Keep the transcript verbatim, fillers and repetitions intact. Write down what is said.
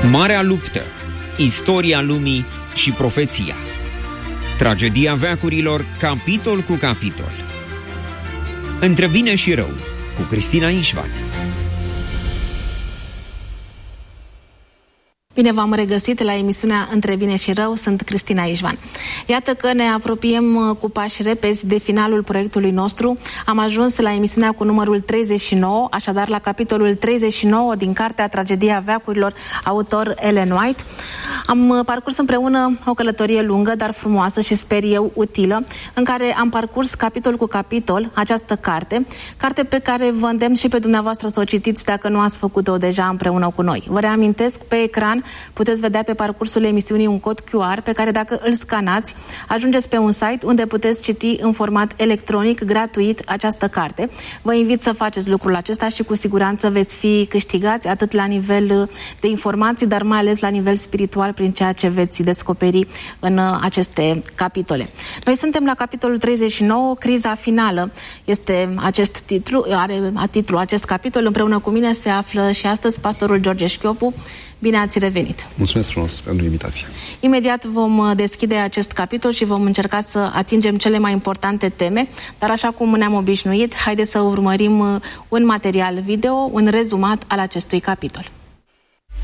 Marea luptă, istoria lumii și profeția. Tragedia veacurilor, capitol cu capitol. Între bine și rău, cu Cristina Ișvan. Bine v-am regăsit la emisiunea Între bine și rău, sunt Cristina Ișvan. Iată că ne apropiem cu pași repezi de finalul proiectului nostru. Am ajuns la emisiunea cu numărul treizeci și nouă, așadar la capitolul treizeci și nouă din cartea Tragedia veacurilor, autor Ellen White. Am parcurs împreună o călătorie lungă, dar frumoasă și sper eu utilă, în care am parcurs capitol cu capitol această carte, carte pe care vă îndemn și pe dumneavoastră să o citiți dacă nu ați făcut-o deja împreună cu noi. Vă reamintesc, pe ecran puteți vedea pe parcursul emisiunii un cod Q R pe care dacă îl scanați, ajungeți pe un site unde puteți citi în format electronic gratuit această carte. Vă invit să faceți lucrul acesta și cu siguranță veți fi câștigați atât la nivel de informații, dar mai ales la nivel spiritual prin ceea ce veți descoperi în aceste capitole. Noi suntem la capitolul treizeci și nouă, criza finală. Este acest titlu, are titlul acest capitol. Împreună cu mine se află și astăzi pastorul George Șchiopu. Bine ați revenit! Mulțumesc frumos pentru invitație! Imediat vom deschide acest capitol și vom încerca să atingem cele mai importante teme, dar așa cum ne-am obișnuit, haideți să urmărim un material video, un rezumat al acestui capitol.